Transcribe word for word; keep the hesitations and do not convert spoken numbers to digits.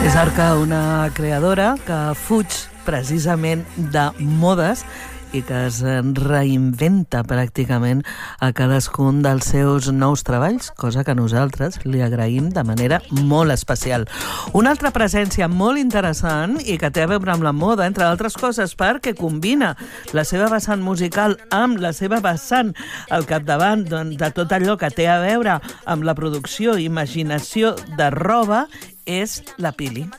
És Arca, una creadora que fuig precisament de modes i que es reinventa pràcticament a cadascun dels seus nous treballs, cosa que nosaltres li agraïm de manera molt especial. Una altra presència molt interessant i que té a veure amb la moda, entre altres coses, perquè combina la seva vessant musical amb la seva vessant al capdavant de tot allò que té a veure amb la producció i imaginació de roba, és la Pili.